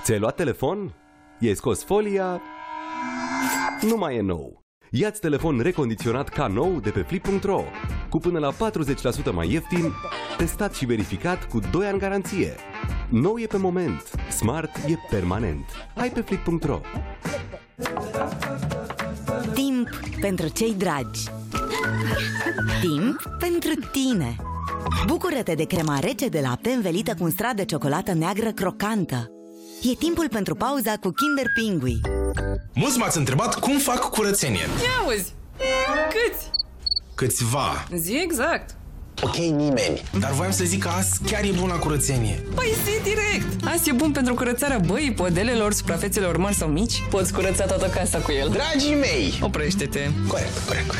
Ți-ai luat telefon? I-ai scos folia? Nu mai e nou. Ia-ți telefon recondiționat ca nou de pe Flip.ro, cu până la 40% mai ieftin, testat și verificat cu 2 ani garanție. Nou e pe moment, smart e permanent. Hai pe Flip.ro. Timp pentru cei dragi. Timp pentru tine. Bucură-te de crema rece de lapte învelită cu un strat de ciocolată neagră crocantă. E timpul pentru pauza cu Kinder Pingui. Mulți m-ați întrebat cum fac curățenie. Ia auzi, câți? Câțiva. Zi exact. Ok, nimeni. Dar voiam să zic că azi chiar e bună curățenie. Păi zi direct. Azi e bun pentru curățarea băii, podelelor, suprafețelor mari sau mici. Poți curăța toată casa cu el. Dragii mei! Oprește-te. Corect.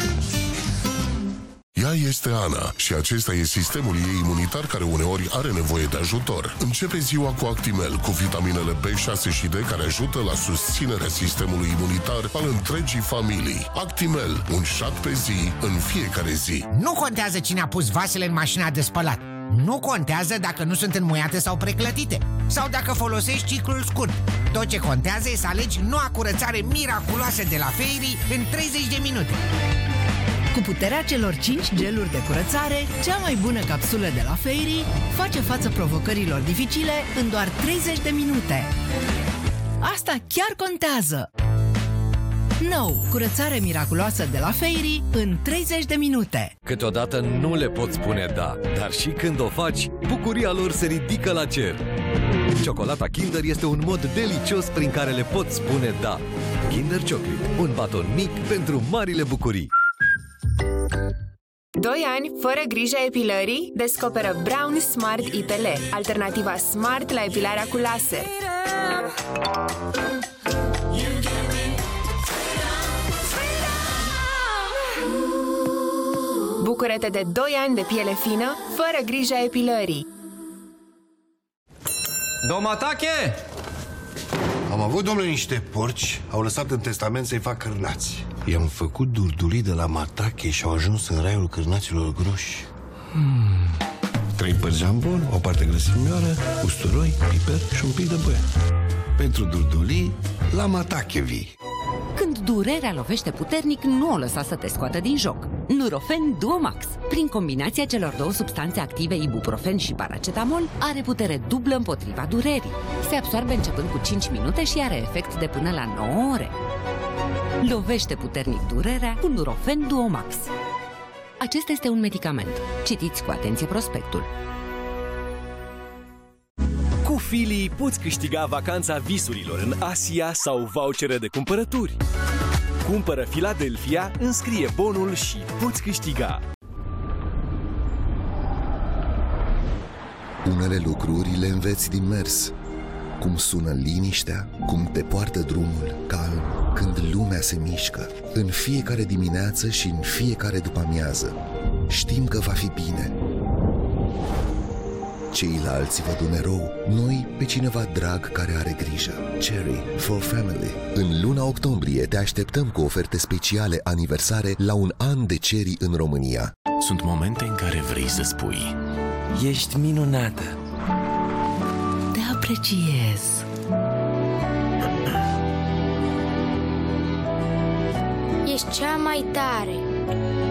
Ea este Ana și acesta e sistemul ei imunitar care uneori are nevoie de ajutor. Începe ziua cu Actimel, cu vitaminele B6 și D care ajută la susținerea sistemului imunitar al întregii familii. Actimel, un șat pe zi, în fiecare zi. Nu contează cine a pus vasele în mașina de spălat. Nu contează dacă nu sunt înmuiate sau preclătite. Sau dacă folosești ciclul scurt. Tot ce contează e să alegi noua curățare miraculoasă de la Fairy în 30 de minute. Cu puterea celor 5 geluri de curățare, cea mai bună capsulă de la Fairy face față provocărilor dificile în doar 30 de minute. Asta chiar contează! Nou, curățare miraculoasă de la Fairy în 30 de minute. Câteodată nu le poți spune da, dar și când o faci, bucuria lor se ridică la cer. Ciocolata Kinder este un mod delicios prin care le poți spune da. Kinder Chocolate, un baton mic pentru marile bucurii. 2 ani fără grija epilării? Descoperă Brown Smart IPL, alternativa smart la epilarea cu laser. Bucură-te de 2 ani de piele fină, fără grija epilării. Domatache! Am avut, domnule, niște porci. Au lăsat în testament să-i fac cârnați. I-am făcut durdulii de la Matache și au ajuns în raiul cârnaților groși. 3 părți jambon, o parte grăsimioară, usturoi, piper și un pic de băie. Pentru durdulii, la Matache vii. Când durerea lovește puternic, nu o lăsa să te scoată din joc. Nurofen Duo Max, prin combinația celor 2 substanțe active, ibuprofen și paracetamol, are putere dublă împotriva durerii. Se absorbe începând cu 5 minute și are efect de până la 9 ore. Lovește puternic durerea cu Nurofen Duo Max. Acesta este un medicament. Citiți cu atenție prospectul. Cu Fili poți câștiga vacanța visurilor în Asia sau vouchere de cumpărături. Cumpără Philadelphia, înscrie bonul și poți câștiga. Unele lucruri le înveți din mers. Cum sună liniștea, cum te poartă drumul, calm, când lumea se mișcă. În fiecare dimineață și în fiecare după-amiază. Știm că va fi bine. Ceilalți văd un erou, noi pe cineva drag care are grijă. Cherry for Family. În luna octombrie te așteptăm cu oferte speciale aniversare la un an de Cherry în România. Sunt momente în care vrei să spui: ești minunată. Te apreciez. Ești cea mai tare.